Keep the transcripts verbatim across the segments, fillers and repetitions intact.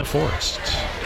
Forest.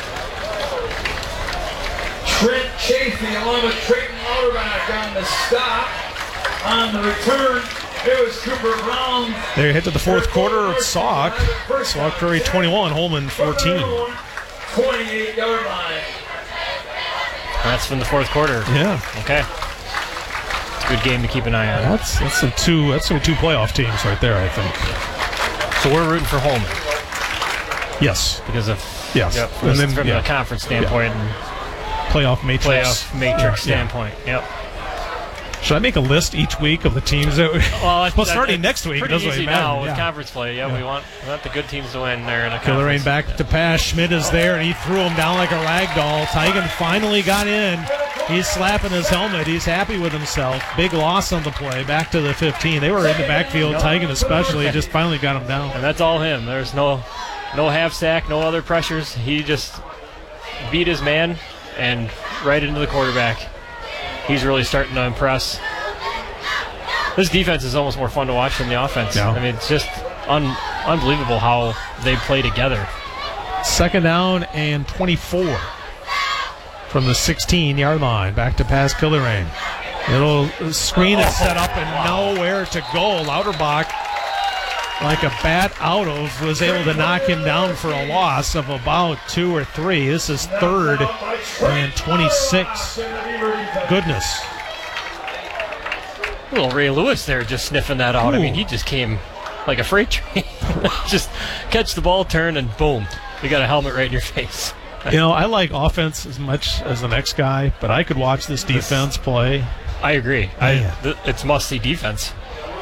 Trent Chafee along with Trayton Lauterbach on the stop. On the return, it was Cooper Brown. They head to the fourth quarter. Sauk. Sauk Prairie twenty-one, Holman fourteen. twenty-eight-yard line. That's from the fourth quarter. Yeah. Okay. Good game to keep an eye on. That's that's the two that's the two playoff teams right there, I think. So we're rooting for Holman. Yes. Because of yes. Yep, And then from yeah. the conference standpoint yeah. and playoff matrix. Playoff matrix yeah. standpoint. Yep. Should I make a list each week of the teams that we Well, well starting next week? Pretty It doesn't easy really matter. now with yeah. conference play. Yeah, yeah, we want we want the good teams to win there in a Killerain conference. back to pass. Schmidt is there, and he threw him down like a rag doll. Tigan finally got in. He's slapping his helmet. He's happy with himself. Big loss on the play. Back to the fifteen. They were in the backfield. Tigan especially just finally got him down. And that's all him. There's no no half sack, no other pressures. He just beat his man and right into the quarterback. He's really starting to impress. This defense is almost more fun to watch than the offense. Yeah. I mean, it's just un- unbelievable how they play together. Second down and twenty-four from the sixteen-yard line. Back to pass Killerain. Little screen is set up and nowhere to go. Lauterbach, like a bat out of, was able to knock him down for a loss of about two or three. This is third and twenty-six. Goodness. Little Ray Lewis there just sniffing that out. Ooh. I mean, he just came like a freight train. Just catch the ball, turn, and boom. You got a helmet right in your face. You know, I like offense as much as the next guy, but I could watch this defense play. I agree. I, Man. th- it's must-see defense.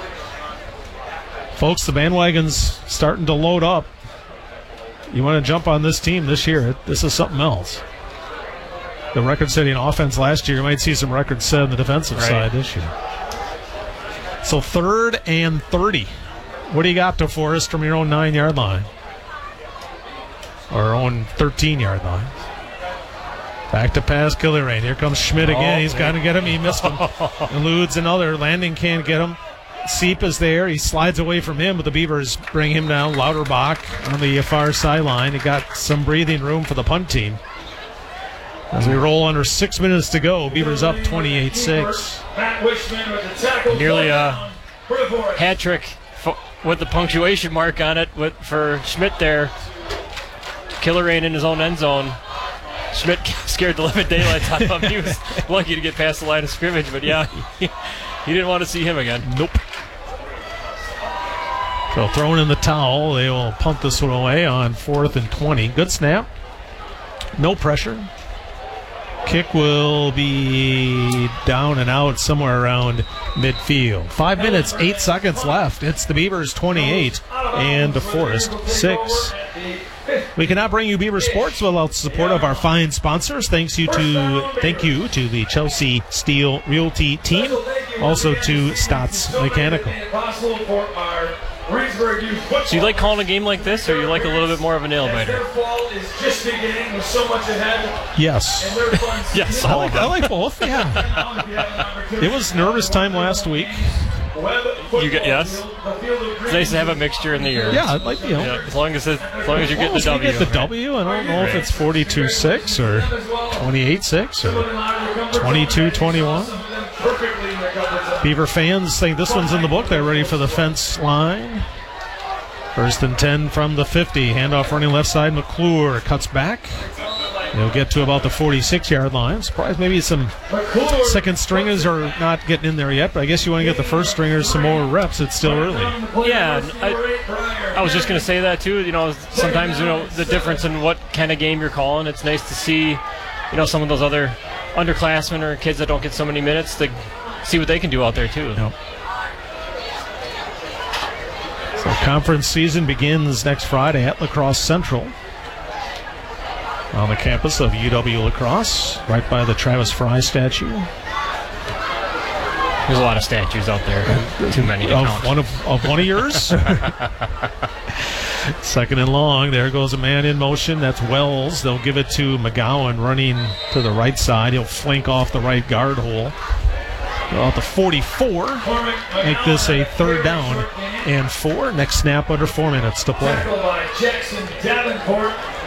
Folks, the bandwagon's starting to load up. You want to jump on this team this year, this is something else. The record-setting offense last year, you might see some records set on the defensive Right. side this year. So third and thirty. What do you got to Forrest from your own nine-yard line? Or own thirteen-yard line? Back to pass Killerain. Here comes Schmidt again. Oh, He's got to get him. He missed him. Eludes another. Landing can't get him. Seep is there. He slides away from him, but the Beavers bring him down. Lauterbach on the far sideline. He got some breathing room for the punt team. As we roll under six minutes to go, Beavers up twenty-eight six. Nearly a hat trick f- with the punctuation mark on it with, for Schmidt there. Killerain in his own end zone. Schmidt scared the living daylights out of him. He was lucky to get past the line of scrimmage, but yeah, he, he didn't want to see him again. Nope. So throwing in the towel, they will punt this one away on fourth and twenty. Good snap. No pressure. Kick will be down and out somewhere around midfield. Five minutes, eight seconds left. It's the Beavers twenty-eight and the Forest six. We cannot bring you Beaver Sports without the support of our fine sponsors. Thanks you to thank you to the Chelsea Steel Realty team, also to Stotts Mechanical. So you like calling a game like this, or you like a little bit more of a nail biter? Yes. Yes, I all like, of I them. like both, yeah. It was nervous time last week. You get yes. It's nice to have a mixture in the year. Yeah, I'd like, you know. Yeah, as long as it, as long as you're getting Well, the if we W. get the W. I don't know if it's forty-two six or twenty-eight six or twenty-two twenty-one. Beaver fans think this one's in the book. They're ready for the fence line. First and ten from the fifty. Handoff running left side. McClure cuts back. They'll get to about the forty-six-yard line. Surprised maybe some second stringers are not getting in there yet, but I guess you want to get the first stringers some more reps. It's still early. Yeah, I, I was just going to say that too. You know, sometimes you know the difference in what kind of game you're calling. It's nice to see, you know, some of those other underclassmen or kids that don't get so many minutes to see what they can do out there too. Yep. So conference season begins next Friday at La Crosse Central on the campus of U W La Crosse, right by the Travis Fry statue. There's a lot of statues out there. Too many to Of count. one of, of one of yours. Second and long. There goes a man in motion. That's Wells. They'll give it to McGowan running to the right side. He'll flank off the right guard hole. About the forty-four. Make this a third down and four. Next snap under four minutes to play. Jackson Davenport